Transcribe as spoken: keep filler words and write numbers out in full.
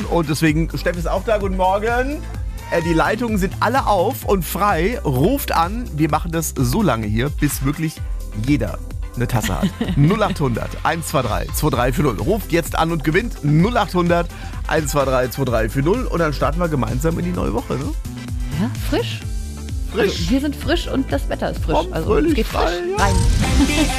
Und deswegen, Steff ist auch da. Guten Morgen. Äh, die Leitungen sind alle auf und frei. Ruft an. Wir machen das so lange hier, bis wirklich jeder eine Tasse hat. null acht hundert, eins zwei drei, zwei drei vier null. Ruft jetzt an und gewinnt. null acht hundert, eins zwei drei, zwei drei vier null. Und dann starten wir gemeinsam in die neue Woche, ne? Ja, frisch. Frisch. Also wir sind frisch und das Wetter ist frisch. Komm, also fröhlich, es geht frisch frei, ja. rein.